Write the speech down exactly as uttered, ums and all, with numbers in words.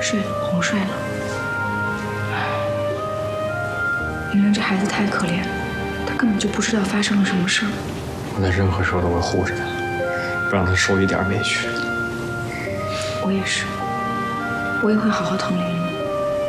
睡了，哄睡了。玲玲这孩子太可怜了，她根本就不知道发生了什么事儿。 我在任何时候都会护着她，不让她受一点委屈。 我也是，我也会好好疼玲玲。